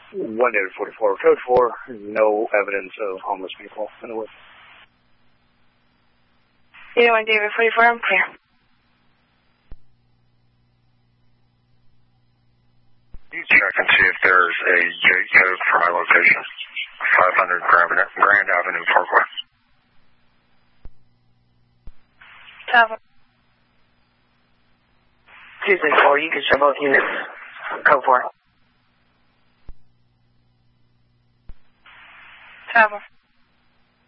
1 David 44, code 4, no evidence of homeless people in the woods. 1 David 44, I'm clear. You check and see if there's a gate code for my location. 500 Grand Avenue, Parkway. Tower. Tuesday 4, you can show both units. Code 4. Tower.